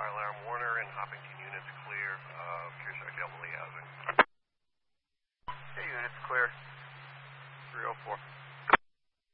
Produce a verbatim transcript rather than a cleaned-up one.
fire alarm. Warner and Hoppington units clear. Uh, Kearsarge Elderly Housing. Okay, units clear. three oh four.